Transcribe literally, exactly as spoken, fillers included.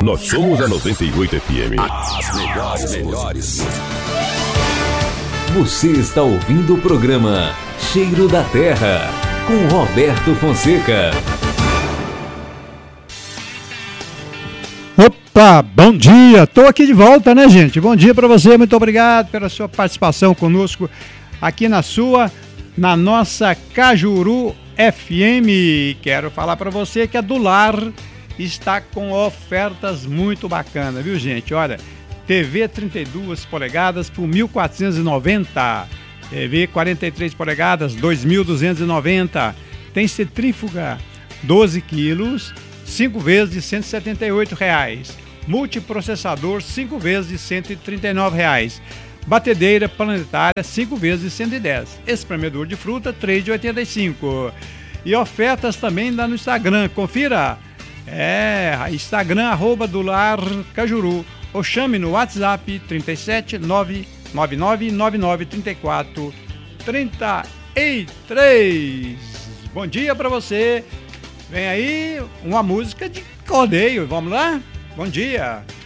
Nós somos a noventa e oito F M. As melhores, melhores. Você está ouvindo o programa Cheiro da Terra, com Roberto Fonseca. Opa, bom dia, tô aqui de volta, né, gente? Bom dia para você, muito obrigado pela sua participação conosco aqui na sua, na nossa Cajuru F M. Quero falar para você que a do Lar está com ofertas muito bacanas, viu, gente? Olha, T V trinta e duas polegadas por mil quatrocentos e noventa, T V quarenta e três polegadas, dois mil duzentos e noventa, tem centrífuga doze quilos, cinco vezes de cento e setenta e oito reais, multiprocessador cinco vezes de cento e trinta e nove reais, batedeira planetária cinco vezes de cento e dez, espremedor de fruta três de oitenta e cinco. E ofertas também lá no Instagram, confira, é, Instagram arroba do Lar Cajuru, ou chame no WhatsApp trinta e sete, nove nove nove nove nove três quatro três três. Bom dia para você. Vem aí uma música de cordeiro, vamos lá? Bom dia!